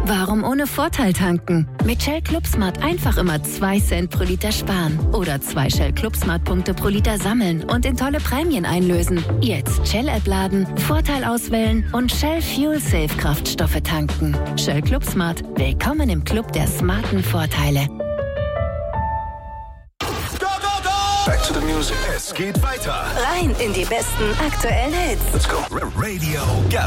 Warum ohne Vorteil tanken? Mit Shell Club Smart einfach immer 2 Cent pro Liter sparen. Oder 2 Shell Club Smart Punkte pro Liter sammeln und in tolle Prämien einlösen. Jetzt Shell-App laden, Vorteil auswählen und Shell Fuel Safe Kraftstoffe tanken. Shell Club Smart. Willkommen im Club der smarten Vorteile. Back to the music. Es geht weiter. Rein in die besten aktuellen Hits. Let's go. Radio Galaxy.